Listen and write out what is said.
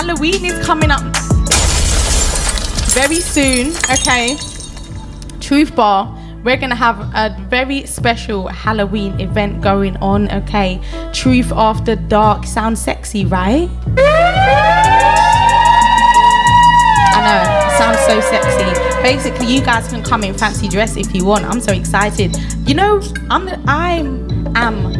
Halloween is coming up very soon, okay? Truth Bar, we're gonna have a very special Halloween event going on, okay? Truth After Dark. Sounds sexy, right? I know, sounds so sexy. Basically, you guys can come in fancy dress if you want. I'm so excited. You know, I am